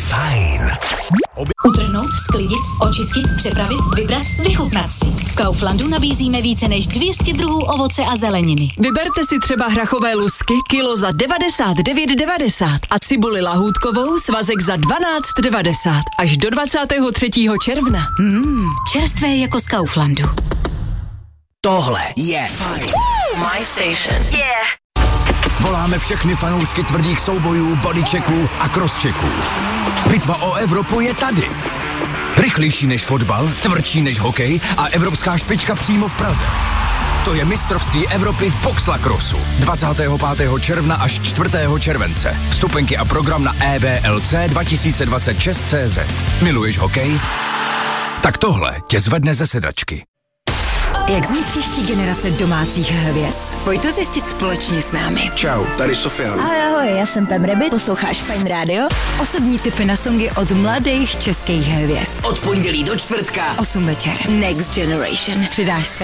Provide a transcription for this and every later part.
fajn. Utrhnout, sklidit, očistit, připravit, vybrat, vychutnat si. V Kauflandu nabízíme více než 200 druhů ovoce a zeleniny. Vyberte si třeba hrachové lusky kilo za 99,90 a cibuli lahůdkovou svazek za 12,90 až do 23. června. Čerstvé jako z Kauflandu. Tohle je fajn. My station. Yeah. Voláme všechny fanoušky tvrdých soubojů, bodychecků a crosschecků. Bitva o Evropu je tady. Rychlejší než fotbal, tvrdší než hokej a evropská špička přímo v Praze. To je mistrovství Evropy v boxlacrossu. 25. června až 4. července. Vstupenky a program na eblc2026.cz. Miluješ hokej? Tak tohle tě zvedne ze sedačky. Jak zní příští generace domácích hvězd? Pojď to zjistit společně s námi. Čau, tady Sofian. Ahoj, já jsem Pem Rabbit, posloucháš Fajn Radio. Osobní tipy na songy od mladých českých hvězd. Od pondělí do čtvrtka. 8 večer. Next Generation. Přidáš se?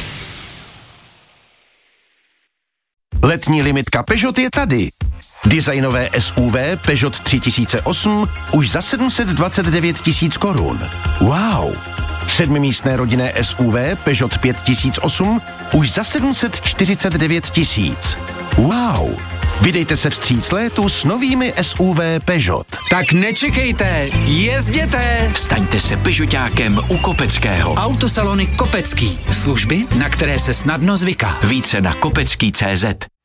Letní limitka Peugeot je tady. Designové SUV Peugeot 3008 už za 729 000 korun. Wow! 7místné rodinné SUV Peugeot 5008 už za 749 000. Wow! Vydejte se vstříc létu s novými SUV Peugeot. Tak nečekejte, jezděte! Staňte se Peugeotákem u Kopeckého. Autosalony Kopecký. Služby, na které se snadno zvyká. Více na kopecký.cz.